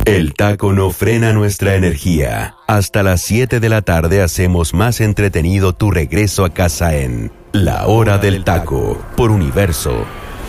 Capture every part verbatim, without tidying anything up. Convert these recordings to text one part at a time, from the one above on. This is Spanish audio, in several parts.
El taco no frena nuestra energía. Hasta las siete de la tarde hacemos más entretenido tu regreso a casa en La Hora del Taco, por Universo.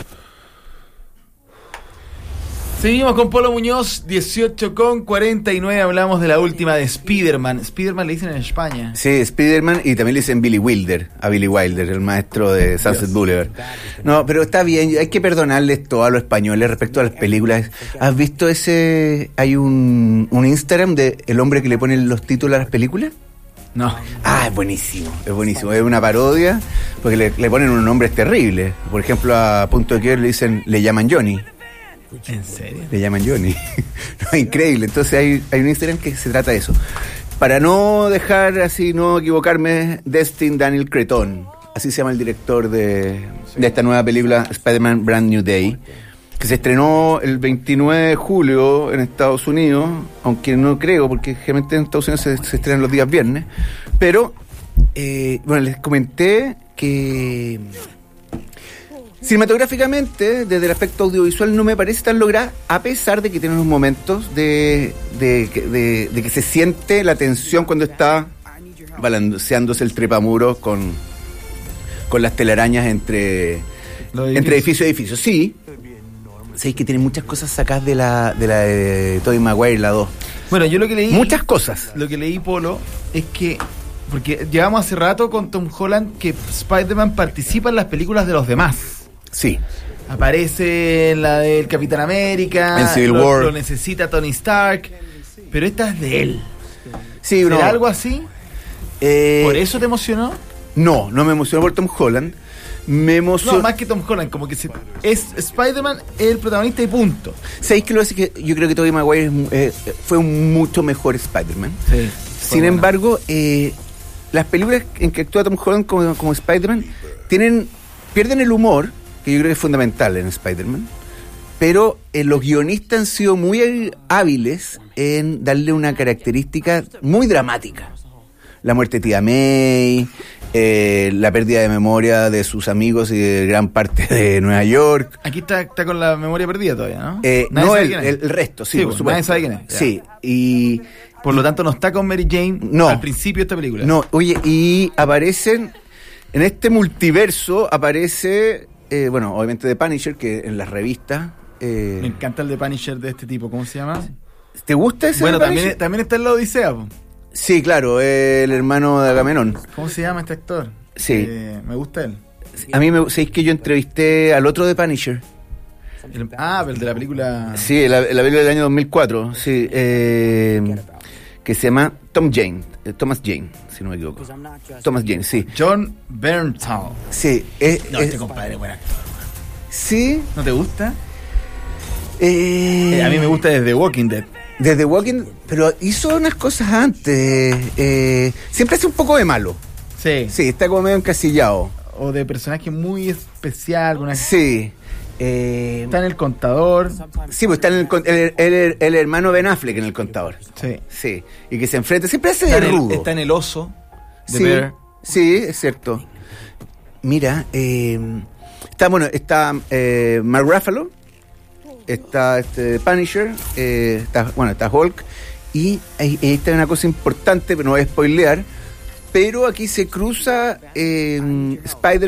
Seguimos con Polo Muñoz, dieciocho con cuarenta y nueve, hablamos de la última de Spider-Man. Spider-Man le dicen en España. Sí, Spider-Man, y también le dicen Billy Wilder, a Billy Wilder, el maestro de Sunset Dios. Boulevard. No, pero está bien, hay que perdonarles todo a los españoles respecto a las películas. ¿Has visto ese? Hay un, un Instagram de el hombre que le pone los títulos a las películas. No. Ah, es buenísimo, es buenísimo. Es una parodia, porque le, le ponen unos nombres terribles. Por ejemplo, a Punto de Quiebre le dicen, le llaman Johnny. ¿En serio? Le llaman Johnny. No, increíble. Entonces hay, hay un Instagram que se trata de eso. Para no dejar así, no equivocarme, Destin Daniel Cretton, así se llama el director de, de esta nueva película Spider-Man Brand New Day, que se estrenó el veintinueve de julio en Estados Unidos, aunque no creo, porque generalmente en Estados Unidos se, se estrenan los días viernes. Pero, eh, bueno, les comenté que cinematográficamente, desde el aspecto audiovisual, no me parece tan lograda, a pesar de que tiene unos momentos de, de, de, de que se siente la tensión cuando está balanceándose el trepamuros con, con las telarañas entre, entre edificio y edificio. Sí, sí, que tiene muchas cosas sacadas de la de la de Tobey Maguire, la dos. Bueno, yo lo que leí... Muchas cosas. Lo que leí, Polo, es que... Porque llevamos hace rato con Tom Holland que Spider-Man participa en las películas de los demás. Sí. Aparece en la del Capitán América, en Civil lo, War. Lo necesita Tony Stark, pero esta es de él. Sí, ¿Será no. algo así? Eh, ¿Por eso te emocionó? No, no me emocionó por Tom Holland. Me emocionó. No, más que Tom Holland, como que se, es Spider-Man el protagonista y punto. ¿Sabéis que lo hace? Que yo creo que Tobey Maguire eh, fue un mucho mejor Spider-Man. Sí. Sin bueno. embargo, eh, las películas en que actúa Tom Holland como, como Spider-Man tienen pierden el humor, que yo creo que es fundamental en Spider-Man, pero eh, los guionistas han sido muy hábiles en darle una característica muy dramática. La muerte de tía May, eh, la pérdida de memoria de sus amigos y de gran parte de Nueva York. Aquí está, está con la memoria perdida todavía, ¿no? Eh, no, el, el, el resto, sí, sí por supuesto. Nadie sabe quién es. Ya. Sí, y... Por lo tanto, no está con Mary Jane no, al principio de esta película. No, oye, y aparecen... En este multiverso aparece... Eh, bueno, obviamente The Punisher, que en las revistas... Eh... Me encanta el The Punisher de este tipo, ¿cómo se llama? ¿Te gusta ese? Bueno, también, también está en la Odisea, po. Sí, claro, el hermano de Agamenón. ¿Cómo se llama este actor? Sí. Eh, me gusta él. A mí me sabéis que yo entrevisté al otro de Punisher. El, ah, pero el de la película... Sí, la, la película del año dos mil cuatro, sí. Eh, que se llama Tom Jane, eh, Thomas Jane, si no me equivoco. Thomas Jane, sí. John Bernthal. Sí. Eh, no, eh, este compadre es buen actor. Sí. ¿No te gusta? Eh, eh, a mí me gusta desde Walking Dead. Desde Walking, pero hizo unas cosas antes. Eh, siempre hace un poco de malo. Sí. Sí, está como medio encasillado. O de personaje muy especial. Una... Sí. Eh, está en El Contador. Sí, pues está en el, el, el, el hermano Ben Affleck en El Contador. Sí. Sí. Y que se enfrenta, siempre hace está de en el, rudo. Está en El Oso. De sí, Bear. sí, es cierto. Mira, eh, está, bueno, está eh, Mark Ruffalo. Está este Punisher, eh, está, bueno, está Hulk, y ahí, ahí está una cosa importante, pero no voy a spoilear, pero aquí se cruza eh, Spider-Man